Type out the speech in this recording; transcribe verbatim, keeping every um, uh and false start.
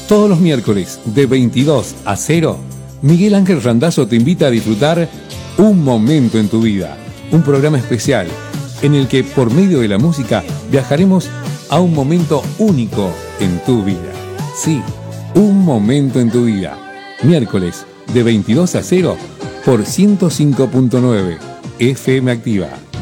Todos los miércoles de veintidós a cero, Miguel Ángel Randazzo te invita a disfrutar Un Momento en tu Vida, un programa especial en el que por medio de la música viajaremos a un momento único en tu vida. Sí, Un Momento en tu Vida. Miércoles de veintidós a cero por ciento cinco punto nueve F M Activa.